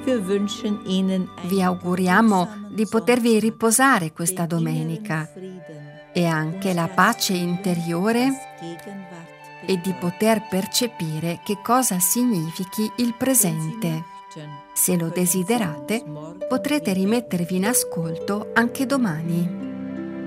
Vi auguriamo di potervi riposare questa domenica e anche la pace interiore e di poter percepire che cosa significhi il presente. Se lo desiderate, potrete rimettervi in ascolto anche domani.